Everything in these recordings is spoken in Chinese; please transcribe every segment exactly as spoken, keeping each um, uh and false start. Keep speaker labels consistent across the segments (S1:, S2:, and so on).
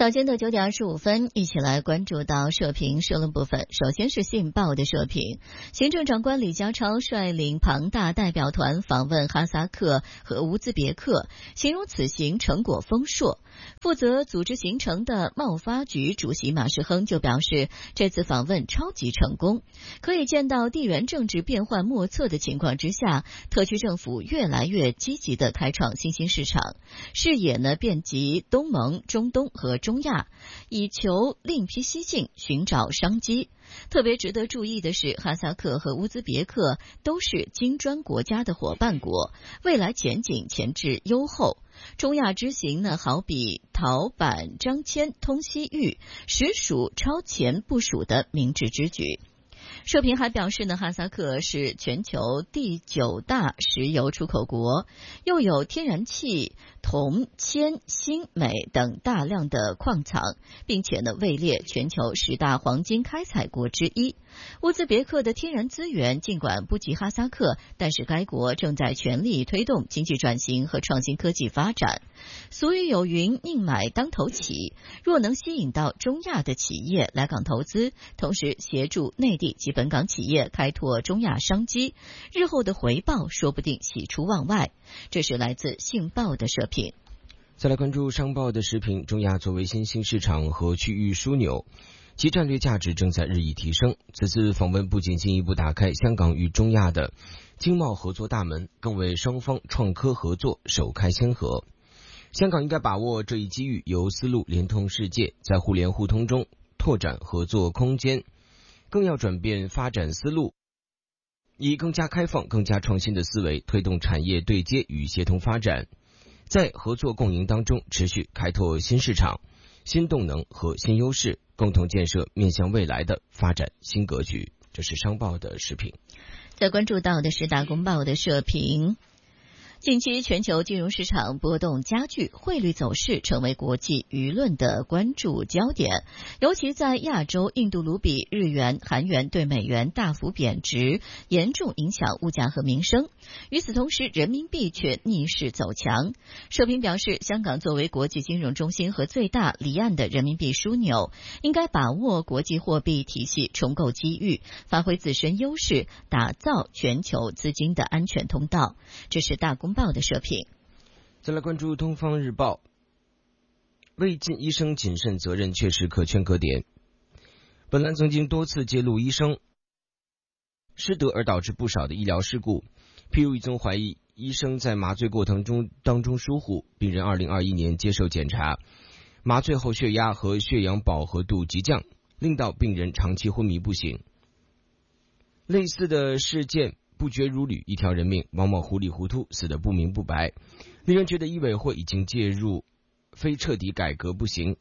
S1: 早间的九点二十五分，一起来关注到社评社论部分。首先是信报的社评，行政长官李家超率领庞大代表团访问哈萨克和乌兹别克，形容此行成果丰硕。负责组织行程的贸发局主席马世亨就表示，这次访问超级成功，可以见到地缘政治变幻莫测的情况之下，特区政府越来越积极地开创新兴市场，视野呢遍及东盟、中东和中亚，以求另辟蹊径，寻找商机。特别值得注意的是，哈萨克和乌兹别克都是金砖国家的伙伴国，未来前景前置优厚。中亚之行呢，好比陶板张骞通西域，实属超前部署的明智之举。社评还表示呢，哈萨克是全球第九大石油出口国，又有天然气、铜、铅、锌、镁等大量的矿藏，并且呢位列全球十大黄金开采国之一。乌兹别克的天然资源尽管不及哈萨克，但是该国正在全力推动经济转型和创新科技发展。俗语有云，宁买当头起，若能吸引到中亚的企业来港投资，同时协助内地及本港企业开拓中亚商机，日后的回报说不定喜出望外。这是来自信报的社评。
S2: 再来关注商报的时评，中亚作为新兴市场和区域枢纽，其战略价值正在日益提升。此次访问不仅进一步打开香港与中亚的经贸合作大门，更为双方创科合作首开先河。香港应该把握这一机遇，由丝路连通世界，在互联互通中拓展合作空间，更要转变发展思路，以更加开放、更加创新的思维推动产业对接与协同发展，在合作共赢当中持续开拓新市场、新动能和新优势，共同建设面向未来的发展新格局。这是商报的时评。
S1: 在关注到的是大公报的社评。近期全球金融市场波动加剧，汇率走势成为国际舆论的关注焦点。尤其在亚洲，印度卢比、日元、韩元对美元大幅贬值，严重影响物价和民生。与此同时，人民币却逆势走强。社评表示，香港作为国际金融中心和最大离岸的人民币枢纽，应该把握国际货币体系重构机遇，发挥自身优势，打造全球资金的安全通道。这是大公报的社评。
S2: 再来关注东方日报，未尽医生谨慎责任确实可圈可点。本栏曾经多次揭露医生失德而导致不少的医疗事故，譬如一宗怀疑医生在麻醉过程中当中疏忽，病人二零二一年接受检查，麻醉后血压和血氧饱和度急降，令到病人长期昏迷不醒。类似的事件不绝如缕，一条人命往往糊里糊涂，死得不明不白，令人觉得医委会已经介入，非彻底改革不行。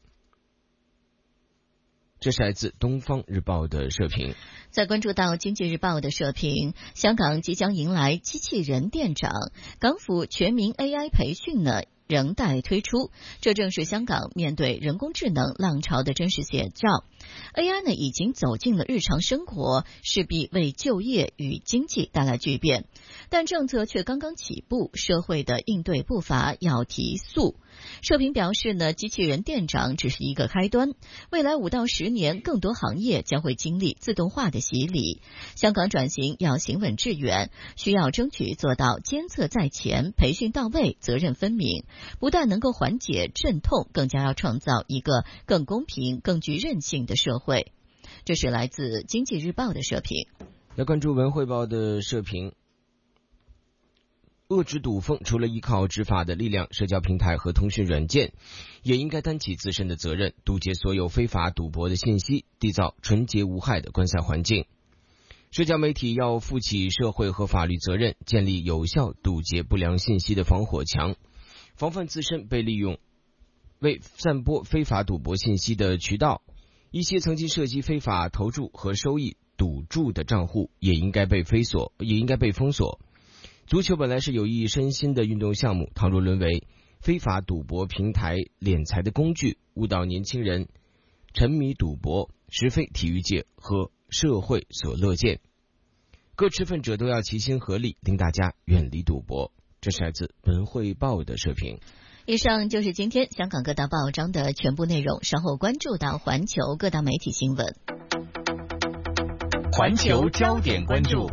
S2: 这是来自东方日报的社评。
S1: 再关注到经济日报的社评，香港即将迎来机器人店长，港府全民 A I 培训呢仍待推出，这正是香港面对人工智能浪潮的真实写照。A I 呢已经走进了日常生活，势必为就业与经济带来巨变，但政策却刚刚起步，社会的应对步伐要提速。社评表示呢，机器人店长只是一个开端，未来五到十年，更多行业将会经历自动化的洗礼。香港转型要行稳致远，需要争取做到监测在前，培训到位，责任分明，不但能够缓解阵痛，更加要创造一个更公平、更具韧性的社会。这是来自经济日报的社评。
S2: 来关注文汇报的社评。遏制赌风除了依靠执法的力量，社交平台和通讯软件也应该担起自身的责任，堵截所有非法赌博的信息，缔造纯洁无害的观赛环境。社交媒体要负起社会和法律责任，建立有效堵截不良信息的防火墙，防范自身被利用为散播非法赌博信息的渠道。一些曾经涉及非法投注和收益赌注的账户也应该被封锁，也应该被封锁。足球本来是有益身心的运动项目，倘若沦为非法赌博平台敛财的工具，误导年轻人沉迷赌博，实非体育界和社会所乐见。各持份者都要齐心合力，令大家远离赌博。这是来自文汇报的社评。
S1: 以上就是今天香港各大报章的全部内容，稍后关注到环球各大媒体新闻。
S3: 环球焦点关注。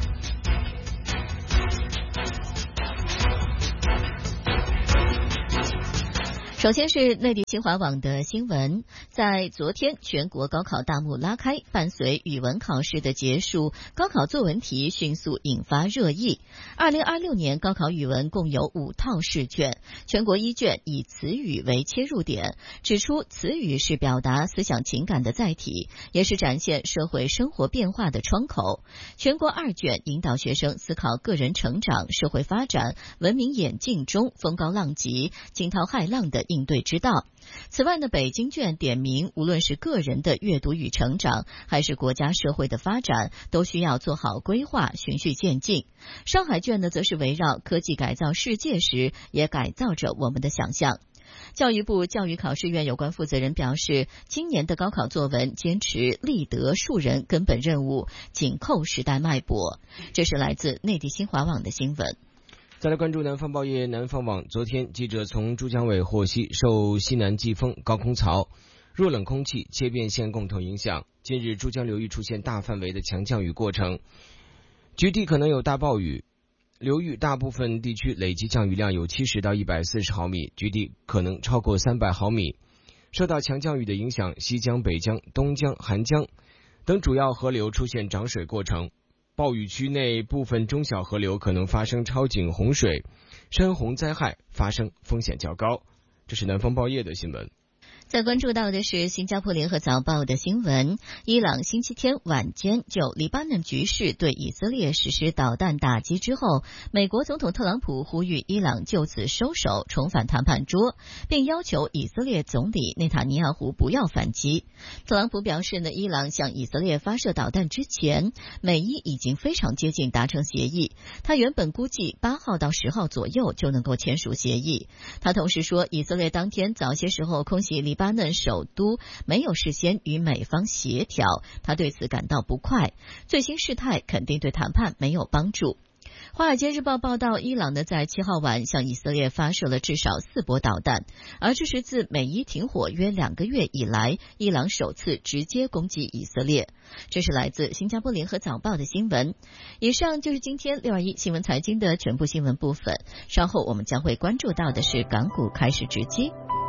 S1: 首先是内地新华网的新闻，在昨天全国高考大幕拉开，伴随语文考试的结束，高考作文题迅速引发热议。二零二六年高考语文共有五套试卷，全国一卷以词语为切入点，指出词语是表达思想情感的载体，也是展现社会生活变化的窗口。全国二卷引导学生思考个人成长、社会发展、文明演进中风高浪急、惊涛骇浪的应对之道。此外呢，北京卷点明，无论是个人的阅读与成长，还是国家社会的发展，都需要做好规划，循序渐进。上海卷呢，则是围绕科技改造世界时，也改造着我们的想象。教育部教育考试院有关负责人表示，今年的高考作文坚持立德树人根本任务，紧扣时代脉搏。这是来自内地新华网的新闻。
S2: 再来关注南方报业南方网，昨天记者从珠江委获悉，受西南季风、高空槽、弱冷空气切变线共同影响，近日珠江流域出现大范围的强降雨过程，局地可能有大暴雨，流域大部分地区累计降雨量有七十到一百四十毫米，局地可能超过三百毫米。受到强降雨的影响，西江、北江、东江、韩江等主要河流出现涨水过程，暴雨区内部分中小河流可能发生超警洪水，山洪灾害发生风险较高。这是南方报业的新闻。
S1: 再关注到的是新加坡联合早报的新闻，伊朗星期天晚间就黎巴嫩局势对以色列实施导弹打击之后，美国总统特朗普呼吁伊朗就此收手，重返谈判桌，并要求以色列总理内塔尼亚胡不要反击。特朗普表示呢，伊朗向以色列发射导弹之前，美伊已经非常接近达成协议，他原本估计八号到十号左右就能够签署协议。他同时说，以色列当天早些时候空袭黎巴嫩首都，没有事先与美方协调，他对此感到不快，最新事态肯定对谈判没有帮助。华尔街日报报道，伊朗呢在七号晚向以色列发射了至少四波导弹，而这是自美伊停火约两个月以来，伊朗首次直接攻击以色列。这是来自新加坡联合早报的新闻。以上就是今天六二一新闻财经的全部新闻部分，稍后我们将会关注到的是港股开市直击。